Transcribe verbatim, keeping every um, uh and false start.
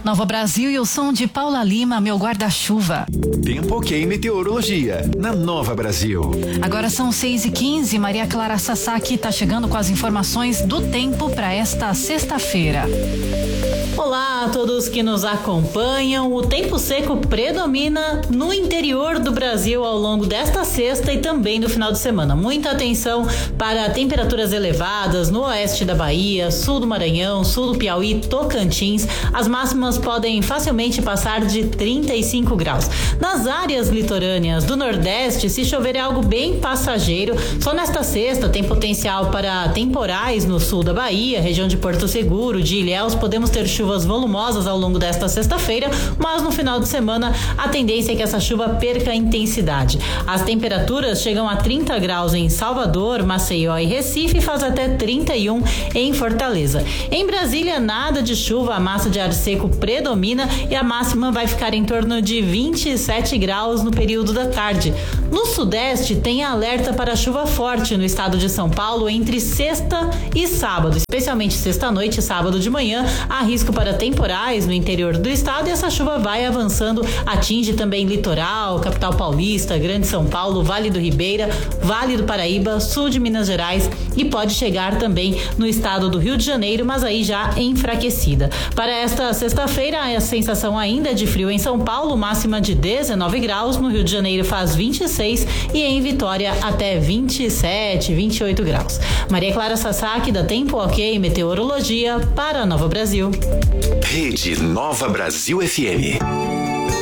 Nova Brasil e o som de Paula Lima, Meu Guarda-Chuva. Tempo Ok Meteorologia, na Nova Brasil. Agora são seis e quinze, Maria Clara Sasaki está chegando com as informações do tempo para esta sexta-feira. Olá a todos que nos acompanham. O tempo seco predomina no interior do Brasil ao longo desta sexta e também no final de semana. Muita atenção para temperaturas elevadas no oeste da Bahia, sul do Maranhão, sul do Piauí, Tocantins. As máximas podem facilmente passar de trinta e cinco graus. Nas áreas litorâneas do Nordeste, se chover é algo bem passageiro. Só nesta sexta tem potencial para temporais no sul da Bahia, região de Porto Seguro, de Ilhéus. Podemos ter chuvas volumosas ao longo desta sexta-feira, mas no final de semana a tendência é que essa chuva perca a intensidade. As temperaturas chegam a trinta graus em Salvador, Maceió e Recife e faz até trinta e um em Fortaleza. Em Brasília, nada de chuva, a massa de ar seco predomina e a máxima vai ficar em torno de vinte e sete graus no período da tarde. No Sudeste, tem alerta para chuva forte no estado de São Paulo entre sexta e sábado, especialmente sexta-noite e sábado de manhã. Há risco para temporais no interior do estado e essa chuva vai avançando, atinge também litoral, capital paulista, Grande São Paulo, Vale do Ribeira, Vale do Paraíba, sul de Minas Gerais e pode chegar também no estado do Rio de Janeiro, mas aí já enfraquecida. Para esta sexta-feira, a sensação ainda é de frio em São Paulo, máxima de dezenove graus, no Rio de Janeiro faz vinte e seis e em Vitória até vinte e sete, vinte e oito graus. Maria Clara Sasaki, da Tempo Ok Meteorologia, para a Nova Brasil. Rede Nova Brasil F M.